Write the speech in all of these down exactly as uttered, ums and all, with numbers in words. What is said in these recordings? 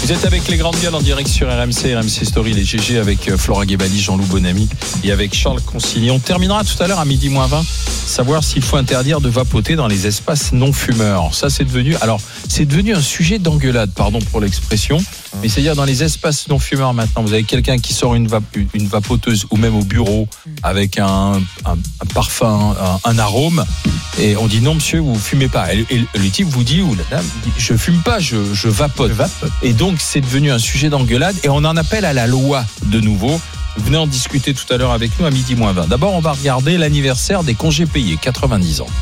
Vous êtes avec les grandes gueules en direct sur R M C, R M C Story, les G G avec Flora Guébali, Jean-Loup Bonamy et avec Charles Consigny. On terminera tout à l'heure à midi moins vingt, savoir s'il faut interdire de vapoter dans les espaces non fumeurs. Ça, c'est devenu, alors, c'est devenu un sujet d'engueulade, pardon pour l'expression, mais c'est-à-dire dans les espaces non fumeurs maintenant, vous avez quelqu'un qui sort une, vap- une vapoteuse ou même au bureau avec un, un, un parfum, un, un arôme, et on dit non monsieur, vous fumez pas. Et, et le type vous dit, ou la dame dit, je fume pas, je, je vapote. Je vapote. Et donc c'est devenu un sujet d'engueulade et on en appelle à la loi de nouveau. Venez en discuter tout à l'heure avec nous à midi moins vingt. D'abord, on va regarder l'anniversaire des congés payés, quatre-vingt-dix ans.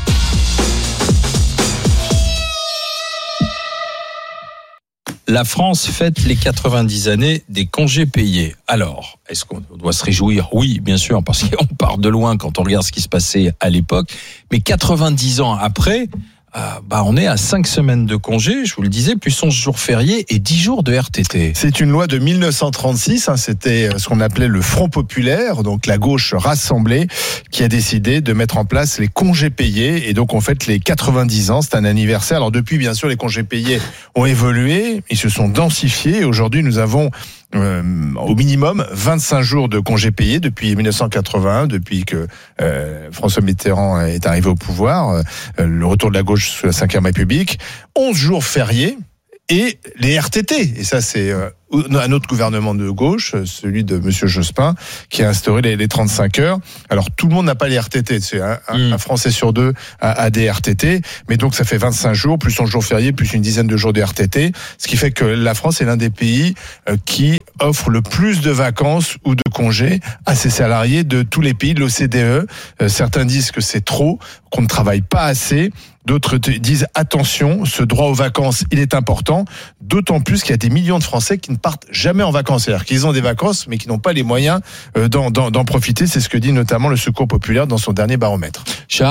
La France fête les quatre-vingt-dix années des congés payés. Alors, est-ce qu'on doit se réjouir ? Oui, bien sûr, parce qu'on part de loin quand on regarde ce qui se passait à l'époque. Mais quatre-vingt-dix ans après, euh, bah on est à cinq semaines de congés, je vous le disais, plus onze jours fériés et dix jours de R T T. C'est une loi de dix-neuf cent trente-six, hein, c'était ce qu'on appelait le Front populaire, donc la gauche rassemblée, qui a décidé de mettre en place les congés payés. Et donc on fête les quatre-vingt-dix ans, c'est un anniversaire. Alors depuis, bien sûr, les congés payés ont évolué, ils se sont densifiés. Et aujourd'hui, nous avons Euh, au minimum vingt-cinq jours de congés payés depuis dix-neuf cent quatre-vingt-un, depuis que euh, François Mitterrand est arrivé au pouvoir, euh, le retour de la gauche sous la cinquième République, onze jours fériés et les R T T. Et ça, c'est euh, un autre gouvernement de gauche, celui de Monsieur Jospin, qui a instauré les, les trente-cinq heures. Alors, tout le monde n'a pas les R T T. C'est un, un, mmh. un Français sur deux a, a des R T T. Mais donc, ça fait vingt-cinq jours, plus onze jours fériés, plus une dizaine de jours de R T T. Ce qui fait que la France est l'un des pays euh, qui offre le plus de vacances ou de congés à ses salariés de tous les pays de l'O C D E. Euh, certains disent que c'est trop, qu'on ne travaille pas assez. D'autres disent attention, ce droit aux vacances, il est important. D'autant plus qu'il y a des millions de Français qui ne partent jamais en vacances. C'est-à-dire qu'ils ont des vacances, mais qui n'ont pas les moyens d'en, d'en, d'en profiter. C'est ce que dit notamment le Secours populaire dans son dernier baromètre. Charles ?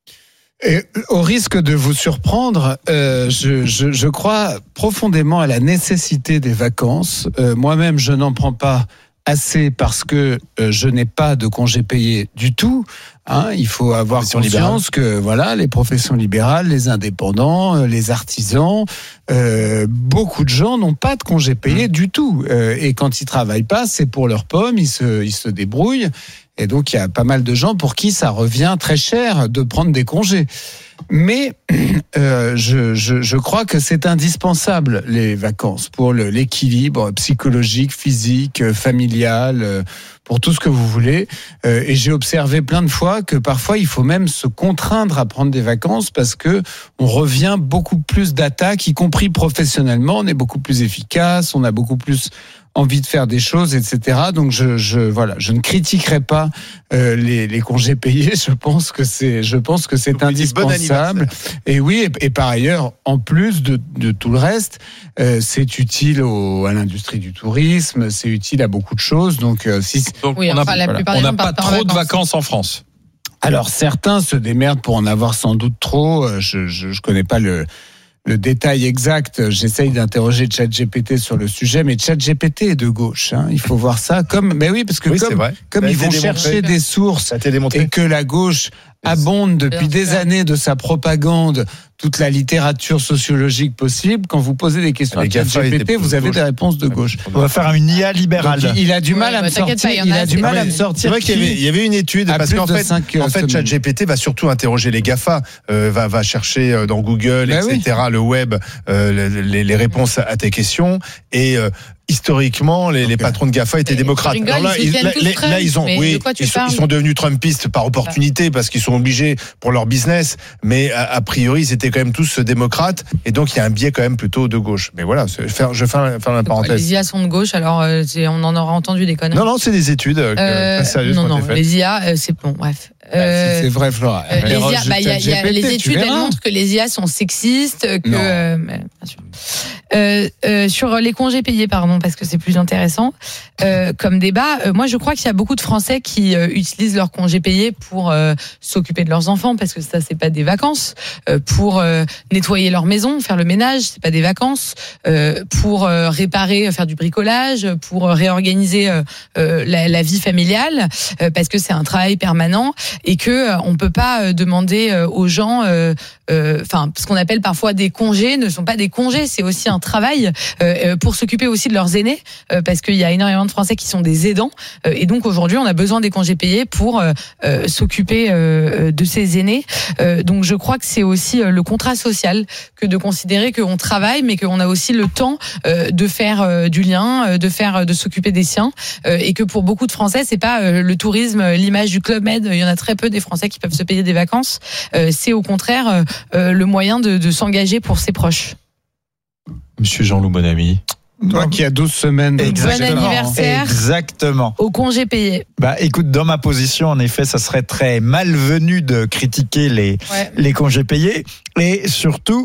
Et au risque de vous surprendre, euh, je, je, je crois profondément à la nécessité des vacances. Euh, moi-même, je n'en prends pas assez parce que euh, je n'ai pas de congés payés du tout. Hein, il faut avoir conscience libérale. que voilà, les professions libérales, les indépendants, euh, les artisans, euh, beaucoup de gens n'ont pas de congés payés mmh. du tout. Euh, et quand ils travaillent pas, c'est pour leurs pommes, ils se, ils se débrouillent. Et donc, il y a pas mal de gens pour qui ça revient très cher de prendre des congés. Mais euh, je, je, je crois que c'est indispensable, les vacances, pour le, l'équilibre psychologique, physique, familial, pour tout ce que vous voulez. Euh, et j'ai observé plein de fois que parfois, il faut même se contraindre à prendre des vacances parce que on revient beaucoup plus d'attaques, y compris professionnellement. On est beaucoup plus efficace, on a beaucoup plus envie de faire des choses, et cetera. Donc je, je voilà, je ne critiquerai pas euh, les, les congés payés. Je pense que c'est, je pense que c'est indispensable. Et oui, et, et par ailleurs, en plus de, de tout le reste, euh, c'est utile au, à l'industrie du tourisme, c'est utile à beaucoup de choses. Donc, euh, si donc oui, on n'a voilà, pas trop de vacances en France. Alors certains se démerdent pour en avoir sans doute trop. Je, je, je connais pas le Le détail exact, j'essaye d'interroger ChatGPT sur le sujet, mais ChatGPT est de gauche. Hein. Il faut voir ça comme, mais oui, parce que oui, comme, comme ils vont chercher des sources et que la gauche abonde depuis des années de sa propagande toute la littérature sociologique possible. Quand vous posez des questions à ChatGPT, vous avez des réponses de gauche. On va faire une I A libérale. Donc, il a du mal ouais, à me sortir. Pas, il a, a du mal à me sortir. C'est vrai qu'il y avait, il y avait une étude parce qu'en fait, en fait, ChatGPT va surtout interroger les GAFA, euh, va, va chercher dans Google, bah et cetera, oui. le web, euh, les, les réponses à tes questions et euh, historiquement, les, okay. les patrons de GAFA étaient et démocrates. Rigole, Alors là, ils, là, les, là, ils ont, oui, ils sont, ils sont devenus trumpistes par opportunité parce qu'ils sont obligés pour leur business, mais a, a priori, ils étaient quand même tous démocrates, et donc il y a un biais quand même plutôt de gauche. Mais voilà, faire, je fais faire la parenthèse. Les I A sont de gauche, alors euh, on en aura entendu des conneries. Non, non, c'est des études euh, très sérieuses. Non, non, les I A, euh, c'est bon, bref. Euh, c'est vrai, Flora. Euh, les, I A, bah, y a, y a, les études elles montrent que les I A sont sexistes, que euh, bien sûr. Euh, euh, sur les congés payés, pardon, parce que c'est plus intéressant euh, comme débat. Euh, moi, je crois qu'il y a beaucoup de Français qui euh, utilisent leurs congés payés pour euh, s'occuper de leurs enfants, parce que ça, c'est pas des vacances. Euh, pour euh, nettoyer leur maison, faire le ménage, c'est pas des vacances. Euh, pour euh, réparer, faire du bricolage, pour euh, réorganiser euh, euh, la, la vie familiale, euh, parce que c'est un travail permanent. Et que euh, on peut pas euh, demander euh, aux gens, enfin, euh, euh, ce qu'on appelle parfois des congés, ne sont pas des congés, c'est aussi un travail euh, pour s'occuper aussi de leurs aînés, euh, parce qu'il y a énormément de Français qui sont des aidants, euh, et donc aujourd'hui on a besoin des congés payés pour euh, euh, s'occuper euh, de ces aînés. Euh, donc je crois que c'est aussi euh, le contrat social que de considérer qu'on travaille, mais qu'on a aussi le temps euh, de faire euh, du lien, euh, de faire, de s'occuper des siens, euh, et que pour beaucoup de Français, c'est pas euh, le tourisme, l'image du Club Med. Il y en a très peu des Français qui peuvent se payer des vacances. Euh, c'est au contraire euh, euh, le moyen de, de s'engager pour ses proches. Monsieur Jean-Loup Bonamy. Toi qui as douze semaines. Exactement. Bon anniversaire. Exactement. Au congé payé. Bah, écoute, dans ma position, en effet, ça serait très malvenu de critiquer les, ouais. les congés payés. Et surtout,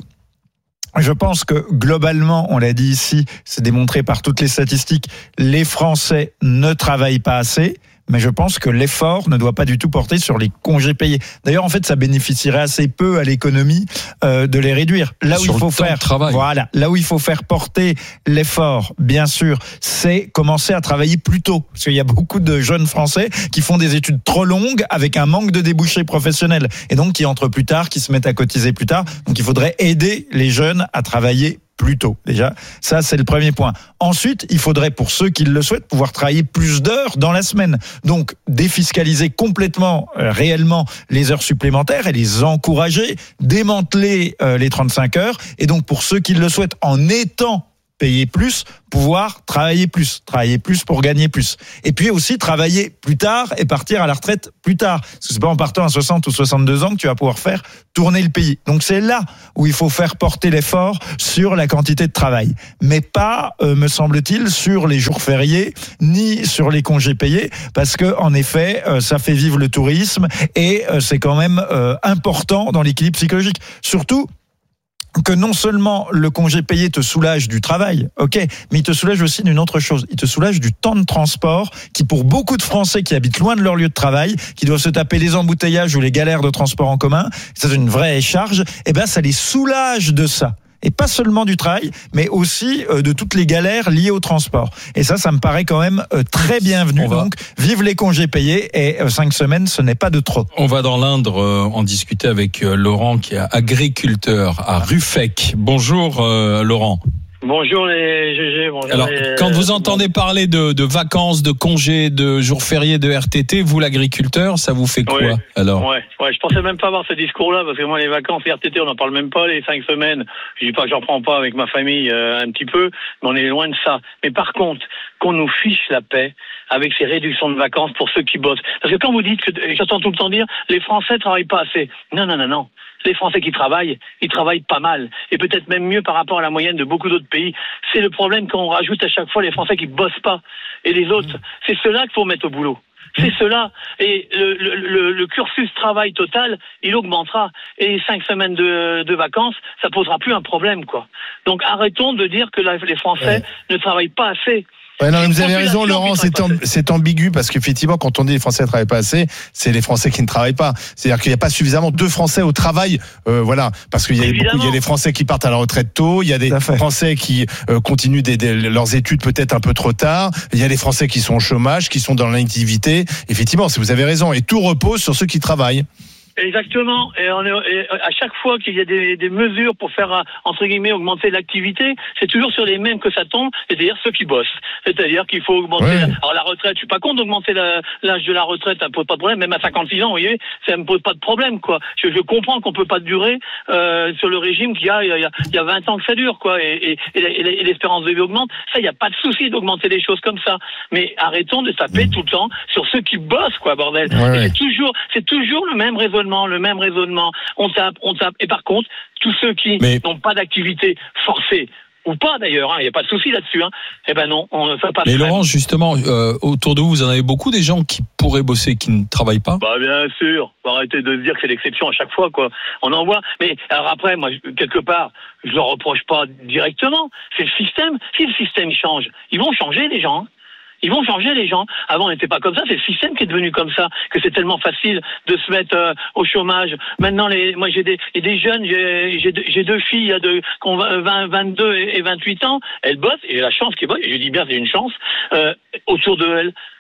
je pense que globalement, on l'a dit ici, c'est démontré par toutes les statistiques, les Français ne travaillent pas assez. Mais je pense que l'effort ne doit pas du tout porter sur les congés payés. D'ailleurs, en fait, ça bénéficierait assez peu à l'économie euh, de les réduire. Là où sur il faut faire, voilà, là où il faut faire porter l'effort, bien sûr, c'est commencer à travailler plus tôt, parce qu'il y a beaucoup de jeunes Français qui font des études trop longues avec un manque de débouchés professionnels, et donc qui entrent plus tard, qui se mettent à cotiser plus tard. Donc, il faudrait aider les jeunes à travailler plus tôt. Déjà, ça, c'est le premier point. Ensuite, il faudrait, pour ceux qui le souhaitent, pouvoir travailler plus d'heures dans la semaine. Donc, défiscaliser complètement, euh, réellement, les heures supplémentaires et les encourager, démanteler euh, les trente-cinq heures. Et donc, pour ceux qui le souhaitent, en étant payer plus, pouvoir travailler plus, travailler plus pour gagner plus. Et puis aussi travailler plus tard et partir à la retraite plus tard. Parce que c'est pas en partant à soixante ou soixante-deux ans que tu vas pouvoir faire tourner le pays. Donc c'est là où il faut faire porter l'effort sur la quantité de travail. Mais pas, euh, me semble-t-il, sur les jours fériés, ni sur les congés payés, parce que, en effet, euh, ça fait vivre le tourisme et euh, c'est quand même euh, important dans l'équilibre psychologique. Surtout, que non seulement le congé payé te soulage du travail, ok, mais il te soulage aussi d'une autre chose. Il te soulage du temps de transport qui, pour beaucoup de Français qui habitent loin de leur lieu de travail, qui doivent se taper les embouteillages ou les galères de transport en commun, c'est une vraie charge, et ben ça les soulage de ça. Et pas seulement du travail, mais aussi euh, de toutes les galères liées au transport. Et ça, ça me paraît quand même euh, très bienvenu. Donc, vive les congés payés, et euh, cinq semaines, ce n'est pas de trop. On va dans l'Indre euh, en discuter avec euh, Laurent, qui est agriculteur à Ruffec. Bonjour euh, Laurent. Bonjour les G G. Bonjour. Alors, les... quand vous entendez parler de, de vacances, de congés, de jours fériés, de R T T, vous l'agriculteur, ça vous fait quoi ouais, alors ouais, ouais, je pensais même pas avoir ce discours-là, parce que moi les vacances, les R T T, on n'en parle même pas. Les cinq semaines, je dis pas que j'en prends pas avec ma famille euh, un petit peu, mais on est loin de ça. Mais par contre, qu'on nous fiche la paix avec ces réductions de vacances pour ceux qui bossent. Parce que quand vous dites que, j'entends tout le temps dire, les Français travaillent pas assez. Non, non, non, non. Les Français qui travaillent, ils travaillent pas mal. Et peut-être même mieux par rapport à la moyenne de beaucoup d'autres pays. C'est le problème qu'on rajoute à chaque fois les Français qui bossent pas. Et les autres, c'est ceux-là qu'il faut mettre au boulot. C'est cela. Et le, le, le, le cursus travail total, il augmentera. Et cinq semaines de, de vacances, ça posera plus un problème, quoi. Donc arrêtons de dire que la, les Français ouais. ne travaillent pas assez. Ouais, non, mais vous avez raison, Laurent, c'est, amb- c'est ambigu parce qu'effectivement, quand on dit les Français ne travaillent pas assez, c'est les Français qui ne travaillent pas. C'est-à-dire qu'il n'y a pas suffisamment de Français au travail, euh, voilà, parce qu'il y a beaucoup, il y a des Français qui partent à la retraite tôt, il y a des Français qui euh, continuent des, des, leurs études peut-être un peu trop tard, il y a des Français qui sont au chômage, qui sont dans l'inactivité. Effectivement, vous avez raison, et tout repose sur ceux qui travaillent. Exactement. Et, on est, et à chaque fois qu'il y a des, des mesures pour faire, entre guillemets, augmenter l'activité, c'est toujours sur les mêmes que ça tombe, c'est-à-dire ceux qui bossent. C'est-à-dire qu'il faut augmenter... Ouais. La, alors la retraite, je suis pas contre d'augmenter la, l'âge de la retraite, ça me pose pas de problème. Même à cinquante-six ans, vous voyez, ça me pose pas de problème, quoi. Je, je comprends qu'on peut pas durer euh, sur le régime qu'il y a, il y a, il y a vingt ans que ça dure, quoi. Et, et, et, et l'espérance de vie augmente. Ça, il n'y a pas de souci d'augmenter les choses comme ça. Mais arrêtons de taper mmh. tout le temps sur ceux qui bossent, quoi, bordel. Ouais. Et c'est toujours, c'est toujours le même raisonnement. Le même raisonnement, on tape, on tape, et par contre, tous ceux qui Mais... n'ont pas d'activité forcée, ou pas d'ailleurs, il hein, n'y a pas de souci là-dessus, hein, eh ben non, on ne fait pas. Mais Laurent, justement, euh, autour de vous, vous en avez beaucoup des gens qui pourraient bosser, qui ne travaillent pas? Bah bien sûr, faut arrêter de se dire que c'est l'exception à chaque fois, quoi. On en voit, mais alors après, moi, quelque part, je leur reproche pas directement, c'est le système. Si le système change, ils vont changer les gens, hein. Ils vont changer les gens. Avant, on n'était pas comme ça. C'est le système qui est devenu comme ça, que c'est tellement facile de se mettre euh, au chômage. Maintenant, les, moi, j'ai des, et des jeunes, j'ai, j'ai, deux, j'ai deux filles de, qui ont vingt, vingt-deux et vingt-huit ans. Elles bossent, et j'ai la chance qu'elles bossent. Et je dis bien, c'est une chance. Euh, autour de elles,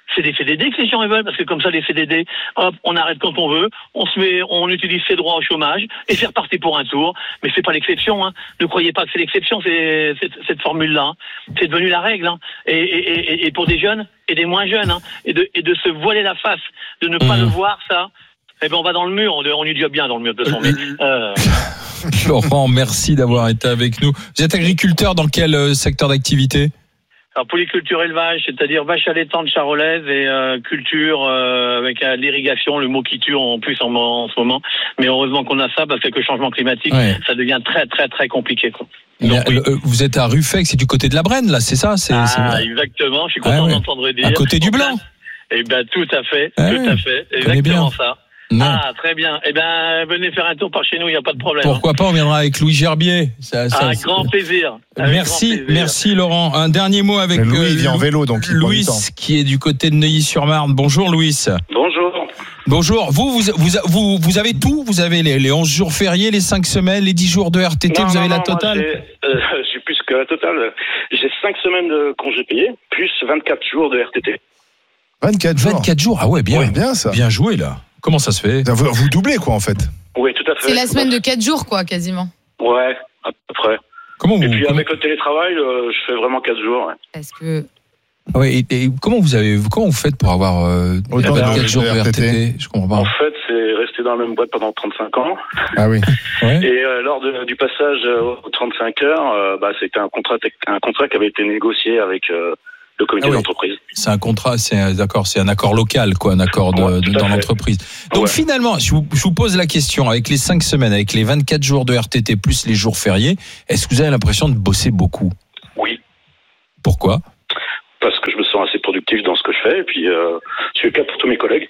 C'est des C D D que les gens veulent, parce que comme ça, les C D D, hop, on arrête quand on veut, on se met, on utilise ses droits au chômage, et c'est reparti pour un tour. Mais c'est pas l'exception, hein. Ne croyez pas que c'est l'exception, c'est, cette, cette formule-là. Hein. C'est devenu la règle, hein. Et, et, et, et pour des jeunes, et des moins jeunes, hein. Et de, et de se voiler la face, de ne pas mmh. le voir, ça. Eh ben, on va dans le mur, on, on y dit bien dans le mur de son. Mais, euh... Laurent, merci d'avoir été avec nous. Vous êtes agriculteur dans quel secteur d'activité? Alors, polyculture élevage, c'est-à-dire vache allaitante charolaise et euh, culture euh, avec euh, l'irrigation, le mot qui tue en plus en, en ce moment. Mais heureusement qu'on a ça, parce qu'avec le changement climatique, ouais. ça devient très très très compliqué, quoi. Donc, oui. le, vous êtes à Ruffec, c'est du côté de la Brenne, là, c'est ça? C'est, ah, c'est... exactement, je suis content ah, ouais. d'entendre dire. À côté du Blanc. Eh ben, tout à fait, ah, tout ouais. à fait, exactement ça. Non. Ah, très bien. Eh ben, venez faire un tour par chez nous, il n'y a pas de problème. Pourquoi hein. pas, on viendra avec Louis Gerbier. Ça, ça, avec grand plaisir. Avec merci, grand plaisir. merci Laurent. Un dernier mot avec Louis, euh, il vient en vélo, donc il Louis, qui est du côté de Neuilly-sur-Marne. Bonjour Louis. Bonjour. Bonjour. Vous, vous, vous, vous, vous avez tout. Vous avez les, les onze jours fériés, les cinq semaines, les dix jours de R T T. Non, vous non, avez non, la totale. Moi, j'ai, euh, j'ai plus que la totale. J'ai cinq semaines de congés payés, plus vingt-quatre jours de R T T. vingt-quatre jours. vingt-quatre jours. Ah ouais, bien, ouais, bien ça. Bien joué là. Comment ça se fait? Vous, vous doublez quoi en fait? Oui, tout à fait. C'est la semaine de quatre jours quoi, quasiment. Ouais, à peu près. Comment vous, et puis comment... avec le télétravail, euh, je fais vraiment quatre jours. Ouais. Parce que. Ouais, et, et comment vous avez, comment vous faites pour avoir euh, autant de vingt-quatre jours de R T T? R T T? Je comprends pas. En fait, c'est rester dans la même boîte pendant trente-cinq ans. Ah oui. Ouais. Et euh, lors de, du passage aux trente-cinq heures, euh, bah, c'était un contrat, un contrat qui avait été négocié avec euh, le comité ah oui. d'entreprise. C'est un contrat, c'est un, d'accord, c'est un accord local, quoi, un accord de, ouais, de, dans fait. l'entreprise. Donc ouais. finalement, je vous, je vous pose la question, avec les cinq semaines, avec les vingt-quatre jours de R T T plus les jours fériés, est-ce que vous avez l'impression de bosser beaucoup? Oui. Pourquoi? Parce que je me sens assez productif dans ce que je fais, et puis euh, c'est le cas pour tous mes collègues.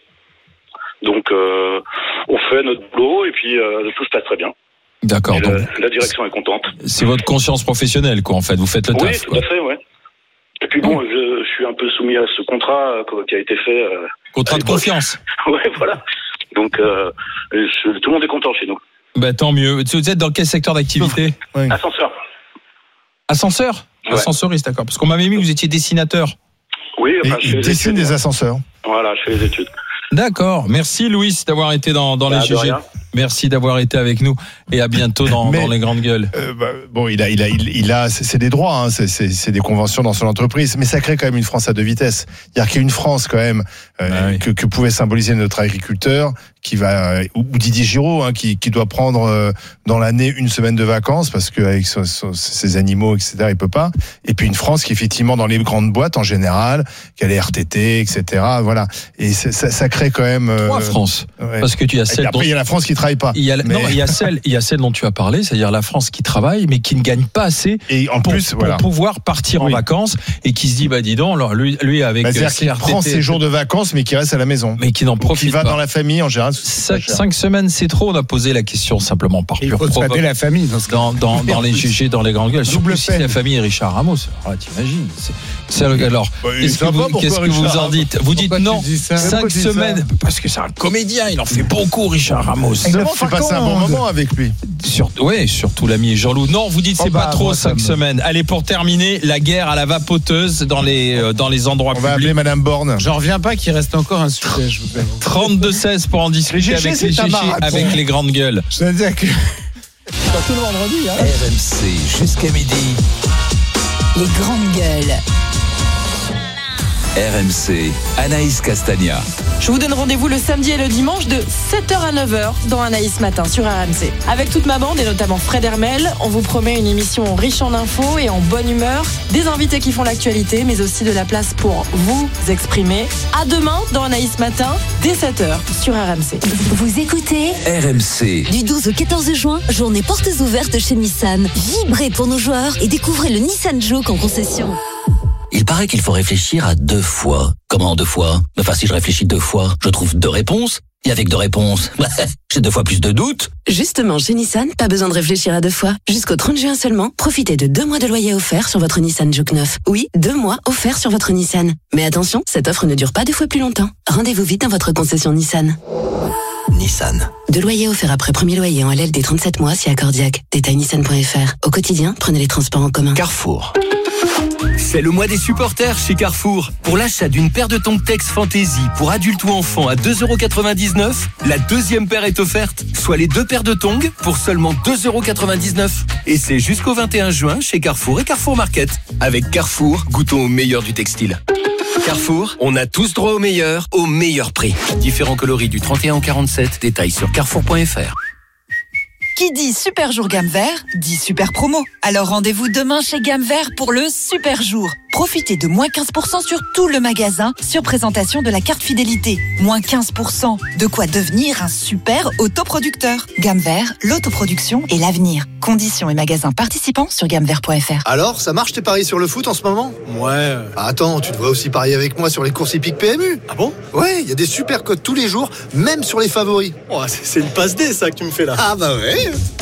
Donc, euh, on fait notre boulot, et puis euh, tout se passe très bien. D'accord. Donc, la, la direction est contente. C'est votre conscience professionnelle, quoi, en fait. Vous faites le oui, taf. Oui, tout quoi. à fait, ouais. Et puis bon, je, je suis un peu soumis à ce contrat euh, qui a été fait. Euh, contrat de confiance. Ouais, voilà. Donc, euh, je, tout le monde est content chez nous. Bah, tant mieux. Vous êtes dans quel secteur d'activité? Oui. Ascenseur. Ascenseur? Ouais. Ascenseuriste, d'accord. Parce qu'on m'avait mis que vous étiez dessinateur. Oui, enfin, je dessine des ascenseurs. Voilà, je fais les études. D'accord. Merci Louis d'avoir été dans, dans bah, les G G. Merci d'avoir été avec nous et à bientôt dans, Mais, dans les grandes gueules. Euh, bah, bon, il a, il a, il, il a, c'est, c'est des droits, hein, c'est, c'est, c'est des conventions dans son entreprise, mais ça crée quand même une France à deux vitesses. C'est-à-dire qu'il y a une France quand même euh, ah oui. que, que pouvait symboliser notre agriculteur, qui va euh, ou Didier Giraud, hein, qui, qui doit prendre euh, dans l'année une semaine de vacances parce qu'avec so, so, ses animaux, et cetera, il peut pas. Et puis une France qui effectivement dans les grandes boîtes en général, qui a les R T T, et cetera. Voilà. Et ça, ça crée quand même euh, trois France. Ouais. Parce que tu as celle. Et après, dont... il y a la France qui travaille pas. Il y a, mais... Non, il y a celle, il y a celle dont tu as parlé, c'est-à-dire la France qui travaille, mais qui ne gagne pas assez et en pour, plus, pour voilà. pouvoir partir oui. en vacances et qui se dit, bah dis donc, alors, lui, lui avec. Bah, c'est-à-dire qu'il prend ses jours de vacances, mais qui reste à la maison. Mais qui n'en profite pas. Qui va pas. dans la famille en général. Cinq semaines, c'est trop. On a posé la question simplement par il pure faut provoque. la famille dans, dans, dans, dans les G G, dans les grandes gueules. Surtout si la famille est Richard Ramos. Alors, t'imagines. C'est, c'est, alors, bah, qu'est-ce que vous, qu'est-ce que vous en dites? Vous dites non. Cinq semaines. Parce que c'est un comédien. Il en fait beaucoup, Richard Ramos. Exactement, tu passes un bon moment avec lui. Surtout, oui, surtout l'ami Jean-Loup. Non, vous dites c'est oh bah, pas trop moi, cinq semaines. Allez, pour terminer, la guerre à la vapoteuse dans les, euh, dans les endroits On publics. On va appeler Madame Borne. J'en reviens pas qu'il reste encore un sujet. Je vous trente-deux seize pour en discuter G G, avec les G G, avec les grandes gueules. Je veux dire que. Surtout le vendredi. Hein. R M C jusqu'à midi. Les grandes gueules. R M C, Anaïs Castagna. Je vous donne rendez-vous le samedi et le dimanche de sept heures à neuf heures dans Anaïs Matin sur R M C. Avec toute ma bande et notamment Fred Hermel, on vous promet une émission riche en infos et en bonne humeur, des invités qui font l'actualité, mais aussi de la place pour vous exprimer. À demain dans Anaïs Matin, dès sept heures sur R M C. Vous écoutez R M C. Du douze au quatorze juin, journée portes ouvertes chez Nissan. Vibrez pour nos joueurs et découvrez le Nissan Juke en concession. Il paraît qu'il faut réfléchir à deux fois. Comment deux fois? Enfin, si je réfléchis deux fois, je trouve deux réponses. Et avec deux réponses, j'ai deux fois plus de doutes. Justement, chez Nissan, pas besoin de réfléchir à deux fois. Jusqu'au trente juin seulement, profitez de deux mois de loyer offert sur votre Nissan Juke neuf. Oui, deux mois offerts sur votre Nissan. Mais attention, cette offre ne dure pas deux fois plus longtemps. Rendez-vous vite dans votre concession Nissan. Nissan. Deux loyers offerts après premier loyer en L L D trente-sept mois si accordiaque. Détail nissan point f r. Au quotidien, prenez les transports en commun. Carrefour. C'est le mois des supporters chez Carrefour. Pour l'achat d'une paire de tongs Tex Fantasy pour adultes ou enfants à deux euros quatre-vingt-dix-neuf, la deuxième paire est offerte, soit les deux paires de tongs pour seulement deux euros quatre-vingt-dix-neuf. Et c'est jusqu'au vingt et un juin chez Carrefour et Carrefour Market. Avec Carrefour, goûtons au meilleur du textile. Carrefour, on a tous droit au meilleur, au meilleur prix. Différents coloris du trente et un au quarante-sept, détails sur carrefour point f r. Qui dit super jour gamme vert, dit super promo. Alors rendez-vous demain chez Gamme Vert pour le super jour. Profitez de moins quinze pour cent sur tout le magasin sur présentation de la carte fidélité. Moins quinze pour cent, de quoi devenir un super autoproducteur. Gamme Vert, l'autoproduction et l'avenir. Conditions et magasins participants sur gamme vert point f r. Alors, ça marche tes paris sur le foot en ce moment? Ouais. Ah, attends, tu devrais aussi parier avec moi sur les courses hippiques P M U. Ah bon? Ouais, il y a des super codes tous les jours, même sur les favoris. Oh, c'est une passe D ça que tu me fais là. Ah bah ouais.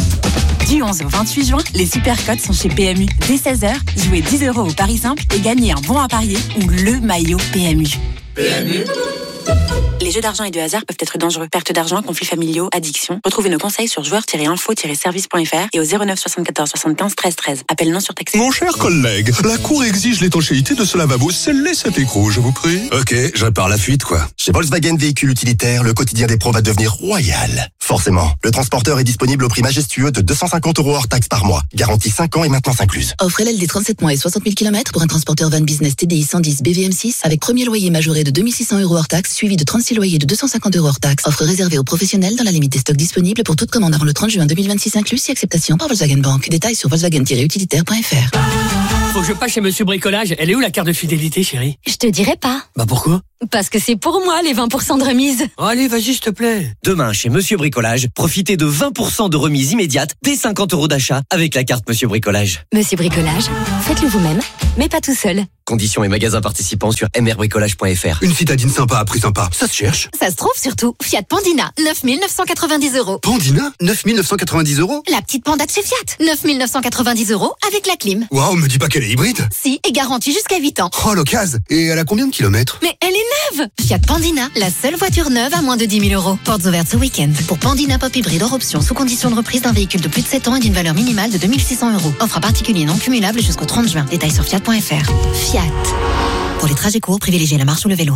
Du onze au vingt-huit juin, les super codes sont chez P M U. Dès seize heures, jouez dix euros au pari simple et gagnez un bon à parier ou le maillot P M U. P M U. Les jeux d'argent et de hasard peuvent être dangereux. Perte d'argent, conflits familiaux, addiction. Retrouvez nos conseils sur joueurs tiret info tiret service point f r et au zéro neuf soixante-quatorze soixante-quinze treize treize. Appel non surtaxé. Mon cher collègue, la Cour exige l'étanchéité de ce lavabo scellé cet écrou, je vous prie. Ok, je répare la fuite, quoi. Chez Volkswagen Véhicules Utilitaires, le quotidien des pros va devenir royal. Forcément, le transporteur est disponible au prix majestueux de deux cent cinquante euros hors taxe par mois. Garantie cinq ans et maintenance incluse. Offrez L D trente-sept mois et soixante mille kilomètres pour un transporteur van business T D I cent dix B V M six avec premier loyer majoré de deux mille six cents euros hors taxe, suivi de trente-six loyers de deux cent cinquante euros hors taxe. Offre réservée aux professionnels dans la limite des stocks disponibles pour toute commande avant le trente juin deux mille vingt-six inclus si acceptation par Volkswagen Bank. Détails sur volkswagen tiret utilitaire point f r. Faut que je passe chez Monsieur Bricolage. Elle est où la carte de fidélité, chérie? Je te dirai pas. Bah pourquoi? Parce que c'est pour moi les vingt pour cent de remise. Oh, allez, vas-y, s'il te plaît. Demain, chez Monsieur Bricolage, profitez de vingt pour cent de remise immédiate dès cinquante euros d'achat avec la carte Monsieur Bricolage. Monsieur Bricolage, faites-le vous-même, mais pas tout seul. Conditions et magasins participants sur m r bricolage point f r. Une citadine sympa à prix sympa, ça se cherche. Ça se trouve surtout. Fiat Pandina, neuf mille neuf cent quatre-vingt-dix euros. Pandina, neuf mille neuf cent quatre-vingt-dix euros. La petite Panda de chez Fiat, neuf mille neuf cent quatre-vingt-dix euros avec la clim. Waouh, me dis pas qu'elle est hybride. Si, et garantie jusqu'à huit ans. Oh, l'occasion. Et elle a combien de kilomètres? Mais elle est neuve. Fiat Pandina, la seule voiture neuve à moins de dix mille euros. Portes ouvertes ce week-end. Pour Pandina Pop Hybride hors option, sous condition de reprise d'un véhicule de plus de sept ans et d'une valeur minimale de deux mille six cents euros. Offre à particulier non cumulable jusqu'au trente juin. Détails sur fiat point f r. Fiat. Pour les trajets courts, privilégiez la marche ou le vélo.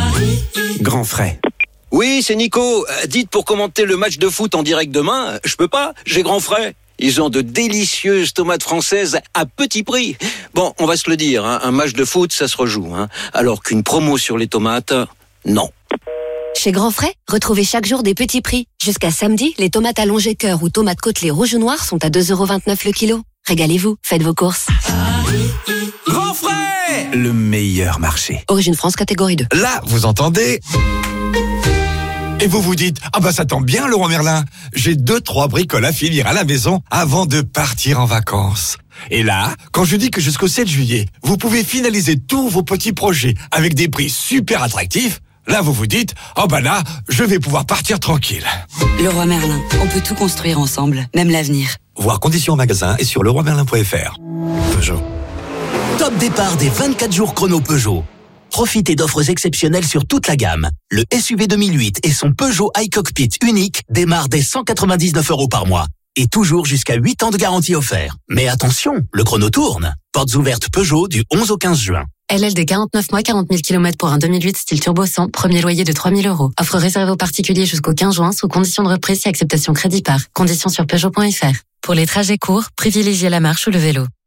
Grand frais. Oui, c'est Nico. Euh, dites pour commenter le match de foot en direct demain, je peux pas, j'ai grand frais. Ils ont de délicieuses tomates françaises à petit prix. Bon, on va se le dire, hein, un match de foot, ça se rejoue. Hein, alors qu'une promo sur les tomates, non. Chez Grand Frais, retrouvez chaque jour des petits prix. Jusqu'à samedi, les tomates allongées cœur ou tomates côtelées rouge ou noir sont à deux euros vingt-neuf le kilo. Régalez-vous, faites vos courses. Grand Frais, le meilleur marché. Origine France, catégorie deux. Là, vous entendez? Et vous vous dites, ah bah ça tombe bien Leroy Merlin, j'ai deux, trois bricoles à finir à la maison avant de partir en vacances. Et là, quand je dis que jusqu'au sept juillet, vous pouvez finaliser tous vos petits projets avec des prix super attractifs, là vous vous dites, oh bah là, je vais pouvoir partir tranquille. Leroy Merlin, on peut tout construire ensemble, même l'avenir. Voir conditions en magasin et sur leroy merlin point f r. Peugeot. Top départ des vingt-quatre jours chrono Peugeot. Profitez d'offres exceptionnelles sur toute la gamme. Le S U V deux mille huit et son Peugeot iCockpit unique démarrent dès cent quatre-vingt-dix-neuf euros par mois. Et toujours jusqu'à huit ans de garantie offert. Mais attention, le chrono tourne. Portes ouvertes Peugeot du onze au quinze juin. L L D quarante-neuf mois, quarante mille kilomètres pour un deux mille huit style turbo cent, premier loyer de trois mille euros. Offre réservée aux particuliers jusqu'au quinze juin sous condition de reprise et acceptation crédit par. Conditions sur peugeot point f r. Pour les trajets courts, privilégiez la marche ou le vélo.